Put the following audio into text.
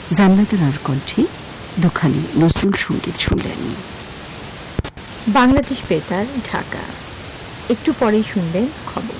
জান্নাতুল কণ্ঠে দুখানি নজরুল সঙ্গীত শুনলেন। বাংলাদেশ বেতার, ঢাকা। একটু পরেই শুনবেন খবর।